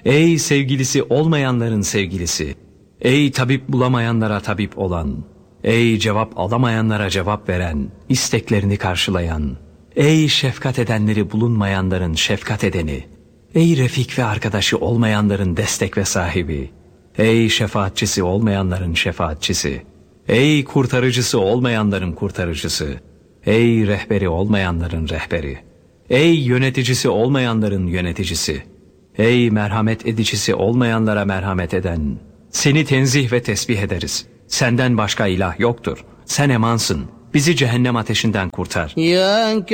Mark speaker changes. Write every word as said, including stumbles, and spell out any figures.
Speaker 1: Ey sevgilisi olmayanların sevgilisi, ey tabip bulamayanlara tabip olan, ey cevap alamayanlara cevap veren, isteklerini karşılayan, ey şefkat edenleri bulunmayanların şefkat edeni, ey refik ve arkadaşı olmayanların destek ve sahibi, ey şefaatçisi olmayanların şefaatçisi, ey kurtarıcısı olmayanların kurtarıcısı, ey rehberi olmayanların rehberi, ey yöneticisi olmayanların yöneticisi, ey merhamet edicisi olmayanlara merhamet eden, seni tenzih ve tesbih ederiz. Senden başka ilah yoktur. Sen emansın. Bizi cehennem ateşinden kurtar.
Speaker 2: Ya